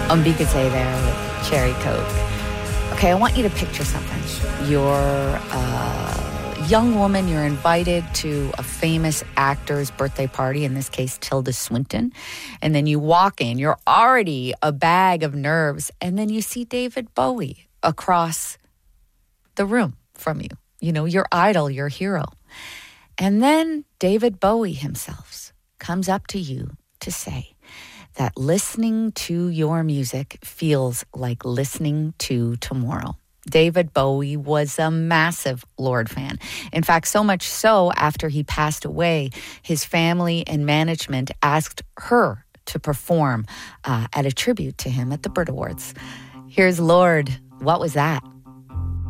Umbikase there with Cherry Coke. Okay, I want you to picture something. You're a young woman. You're invited to a famous actor's birthday party, in this case, Tilda Swinton. And then you walk in. You're already a bag of nerves. And then you see David Bowie across the room from you. You know, your idol, your hero. And then David Bowie himself comes up to you to say that listening to your music feels like listening to tomorrow. David Bowie was a massive Lorde fan. In fact, so much so, after he passed away, his family and management asked her to perform at a tribute to him at the Brit Awards. Here's Lorde. What was that?